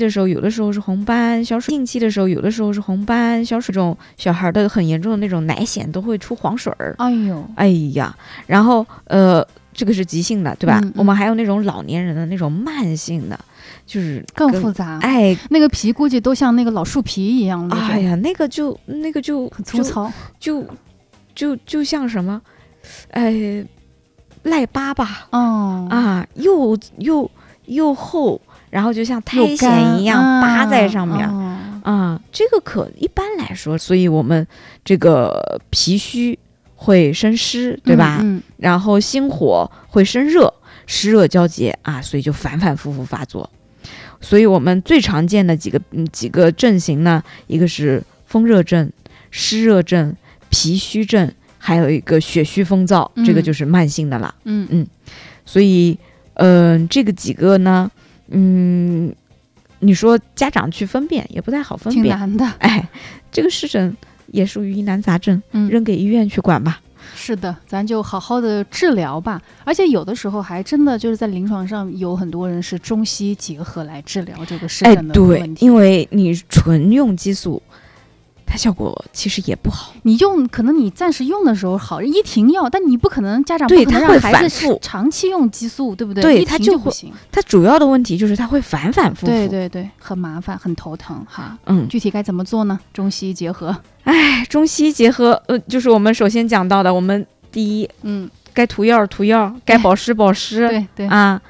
的时候有的时候是红斑，小水性期的时候有的时候是红斑，小水这种小孩的很严重的那种奶癣都会出黄水儿。哎呀，然后这个是急性的，对吧？我们还有那种老年人的那种慢性的，就是更复杂。那个皮估计都像那个老树皮一样。 哎呀，那个就很粗糙， 就像什么，赖粑粑， 又厚，然后就像苔藓一样扒在上面这个一般来说，所以我们这个脾虚会生湿，对吧？然后心火会生热，湿热交结所以就反反复复发作。所以我们最常见的几个症型呢，一个是风热症、湿热症、脾虚症，还有一个血虚风燥，这个就是慢性的了。所以这个几个呢，你说家长去分辨也不太好分辨， 挺难的。 这个湿疹也属于疑难杂症，扔给医院去管吧。 是的，咱就好好的治疗吧。而且有的时候还真的就是在临床上有很多人是中西医结合来治疗这个湿疹的问题。 对，因为你纯用激素，它效果其实也不好。 可能你暂时用的时候好，一停药，但你不可能家长不可能让孩子长期用激素，对不对？ 对， 一停就不行。 它主要的问题就是它会反反复复。 对，很麻烦，很头疼哈。具体该怎么做呢？中西医结合。 中西医结合，就是我们首先讲到的，我们第一，该涂药，该保湿。 对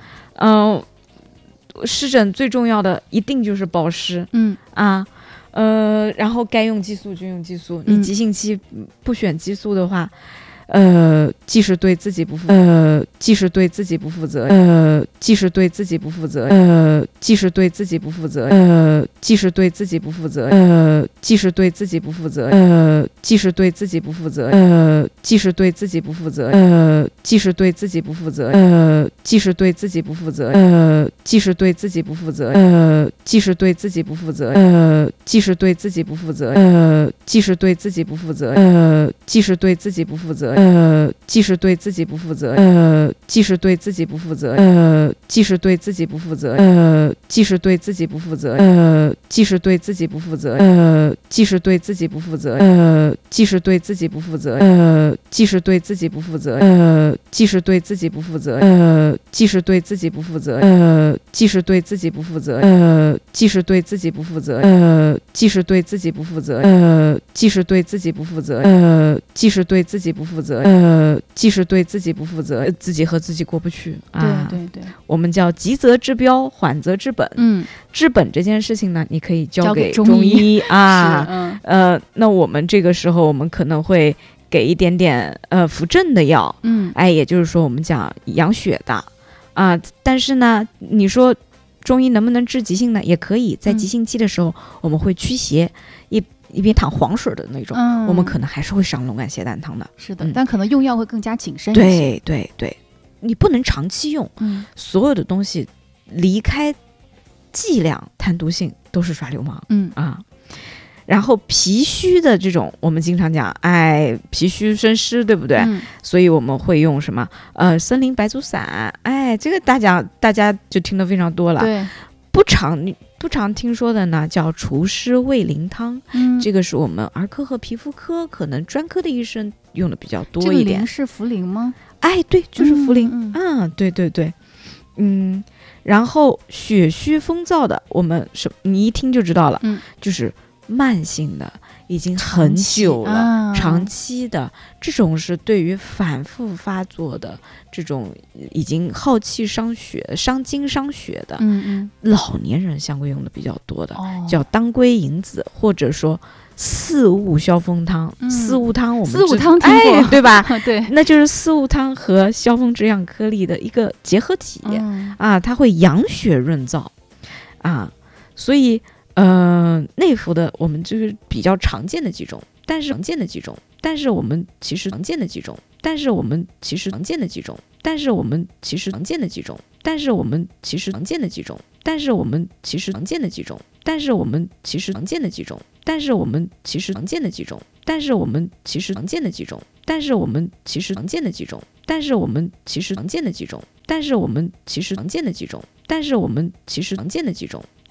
湿疹最重要的一定就是保湿。然后该用激素就用激素。你急性期不选激素的话，既是对自己不负责，既是对自己不负责，既是对自己不负责，既是对自己不负责，既是对自己不负责，既是对自己不负责，既是对自己不负责，既是对自己不负责，既是对自己不负责，既是对自己不负责，既是对自己不负责，既是对自己不负责，既是对自己不负责，既是对自己不负责，既是对自己不负责。既是对自己不负责，既是对自己不负责，既是对自己不负责，既是对自己不负责，既是对自己不负责，既是对自己不负责，既是对自己不负责，既是对自己不负责，既是对自己不负责，既是对自己不负责，既是对自己不负责，既是对自己不负责，既是对自己不负责，既是对自己不负责，既是对自己不负责，既是对自己不负责，自己和自己过不去对， 我们叫急则治标，缓则治本。治本这件事情呢，你可以交给中医那我们这个时候我们可能会给一点点扶正的药，也就是说我们讲养血的但是呢，你说中医能不能治急性呢？也可以，在急性期的时候，我们会驱邪，一边淌黄水的那种，我们可能还是会上龙肝泻胆汤的。 是的，但可能用药会更加谨慎一些。 对，你不能长期用，所有的东西离开剂量、贪毒性都是耍流氓。然后脾虚的这种，我们经常讲，脾虚生湿，对不对？所以我们会用什么？森林白术散，这个大家就听得非常多了。 对， 不常听说的呢，叫除湿胃灵汤。这个是我们儿科和皮肤科可能专科的医生用的比较多一点。 这个灵是茯苓吗？ 对，就是茯苓。对。然后血虚风燥的，我们你一听就知道了，就是慢性的，已经很久了，长期的这种是对于反复发作的这种已经耗气伤血、伤筋伤血的，老年人相对用的比较多的，叫当归银子，或者说四物消风汤。四物汤我们四物汤听过， 对吧？ 对， 那就是四物汤和消风止痒颗粒的一个结合体它会养血润燥所以内服的我们就是比较常见的几种，但是我们其实常见的几种，但是我们其实常见的几种，但是我们其实常见的几种，但是我们其实常见的几种，但是我们其实常见的几种，但是我们其实常见的几种，但是我们其实常见的几种，但是我们其实常见的几种，但是我们其实常见的几种，但是我们其实常见的几种，但是我们其实常见的几种，但是我们其实常见的几种，